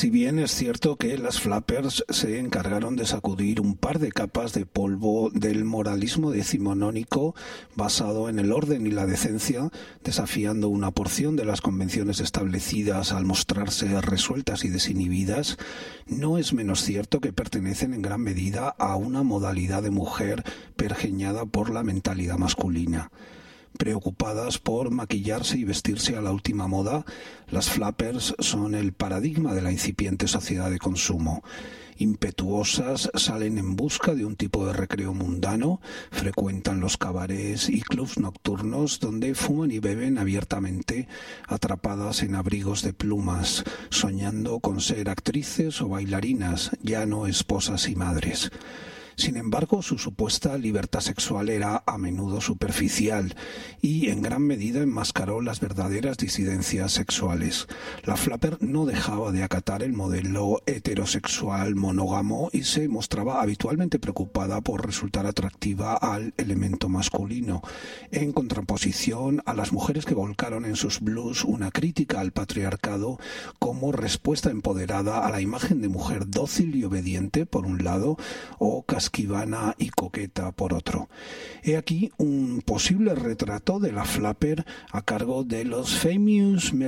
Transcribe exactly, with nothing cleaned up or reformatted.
Si bien es cierto que las flappers se encargaron de sacudir un par de capas de polvo del moralismo decimonónico basado en el orden y la decencia, desafiando una porción de las convenciones establecidas al mostrarse resueltas y desinhibidas, no es menos cierto que pertenecen en gran medida a una modalidad de mujer pergeñada por la mentalidad masculina. Preocupadas por maquillarse y vestirse a la última moda, las flappers son el paradigma de la incipiente sociedad de consumo. Impetuosas, salen en busca de un tipo de recreo mundano, frecuentan los cabarets y clubs nocturnos donde fuman y beben abiertamente, atrapadas en abrigos de plumas, soñando con ser actrices o bailarinas, ya no esposas y madres. Sin embargo, su supuesta libertad sexual era a menudo superficial y en gran medida enmascaró las verdaderas disidencias sexuales. La flapper no dejaba de acatar el modelo heterosexual monógamo y se mostraba habitualmente preocupada por resultar atractiva al elemento masculino, en contraposición a las mujeres que volcaron en sus blues una crítica al patriarcado como respuesta empoderada a la imagen de mujer dócil y obediente, por un lado, o esquivana y coqueta por otro. He aquí un posible retrato de la flapper a cargo de los Famous